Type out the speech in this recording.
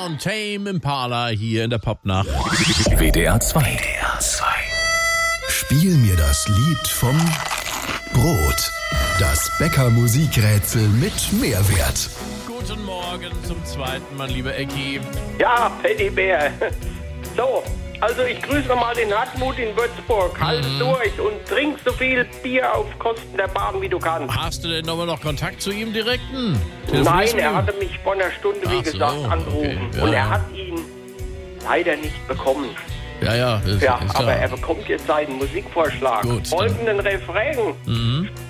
und Tame Impala hier in der Popnacht. WDR 2. WDR 2. Spiel mir das Lied vom Brot. Das Bäcker-Musikrätsel mit Mehrwert. Guten Morgen zum zweiten, mein lieber Ecki. Ja, Teddybär. So, also ich grüße nochmal den Hartmut in Würzburg. Halt durch und trink so viel Bier auf Kosten der Bahn, wie du kannst. Hast du denn nochmal noch Kontakt zu ihm direkten? Nein, er hatte mich vor einer Stunde, wie gesagt, angerufen. Okay, ja. Und er hat ihn leider nicht bekommen. Ja, ist Ja, klar. aber er bekommt jetzt seinen Musikvorschlag. Gut, Folgenden Refrain.